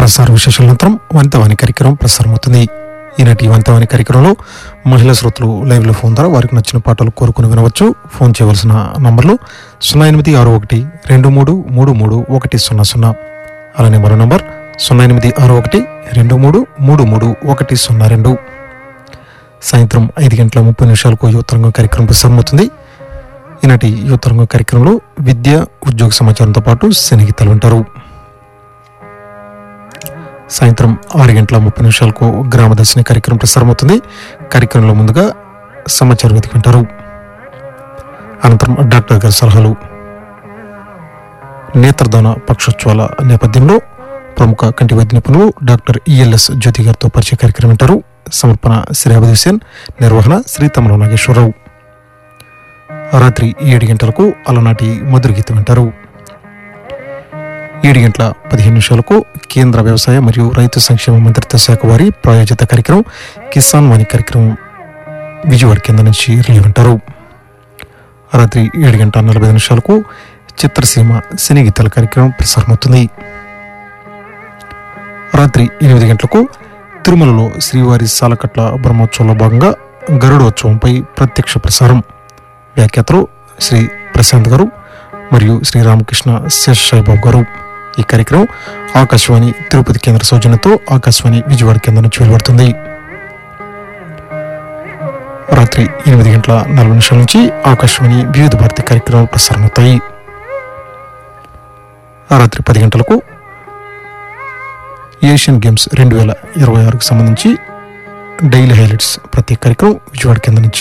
ప్రసార విశేషానంతరం వంతవాణి కార్యక్రమం ప్రసారమవుతుంది. ఈనాటి వంతవాణి కార్యక్రమంలో మహిళా శ్రోతలు లైవ్లో ఫోన్ ద్వారా వారికి నచ్చిన పాటలు కోరుకుని వినవచ్చు. ఫోన్ చేయవలసిన నంబర్లు 086123333100, అలానే మరో నంబర్ 086123333102. సాయంత్రం 5:30 యువతరంగం కార్యక్రమం ప్రసారమవుతుంది. ఈనాటి యువతరంగం కార్యక్రమంలో విద్య, ఉద్యోగ సమాచారంతో పాటు సినీ గీతాలు వింటారు. సాయంత్రం 6:30 గ్రామదర్శిని కార్యక్రమం ప్రసారమవుతుంది. కార్యక్రమంలో ముందుగా సమాచార వేదిక వింటారు. అనంతరం డాక్టర్ గారి సలహాలు. నేత్రదాన పక్షోత్సవాల నేపథ్యంలో ప్రముఖ కంటి వైద్య నిపుణులు డాక్టర్ ఈఎల్ఎస్ జ్యోతి గారితో పరిచయ కార్యక్రమం వింటారు. సమర్పణ శ్రీ అబద్ హుసేన్, నిర్వహణ శ్రీ తమల నాగేశ్వరరావు. రాత్రి 7 గంటలకు అలనాటి మధుర గీతం వింటారు. 7:15 కేంద్ర వ్యవసాయ మరియు రైతు సంక్షేమ మంత్రిత్వ శాఖ వారి ప్రాయోజిత కార్యక్రమం కిసాన్ వాణి కార్యక్రమం విజయవాడ కేంద్రం నుంచి రిలే వింటారు. రాత్రి 7:45 చిత్రసీమ సినీ గీతాల కార్యక్రమం ప్రసారమవుతుంది. రాత్రి 8 గంటలకు తిరుమలలో శ్రీవారి సాలకట్ల బ్రహ్మోత్సవంలో భాగంగా గరుడోత్సవంపై ప్రత్యక్ష ప్రసారం. వ్యాఖ్యాతలు శ్రీ ప్రశాంత్ గారు మరియు శ్రీ రామకృష్ణ శేషసాయిబాబు గారు. ఈ కార్యక్రమం ఆకాశవాణి తిరుపతి కేంద్ర సౌజన్యంతో ఆకాశవాణి విజయవాడ కేంద్రం నుంచి వెలువడుతుంది. రాత్రి 8:40 నుంచి ఆకాశవాణి వివిధ భారతి కార్యక్రమాలు ప్రసారమవుతాయి. రాత్రి 10 గంటలకు ఏషియన్ గేమ్స్ 2026కు సంబంధించి డైలీ హైలైట్స్ ప్రత్యేక కార్యక్రమం విజయవాడ కేంద్రం నుంచి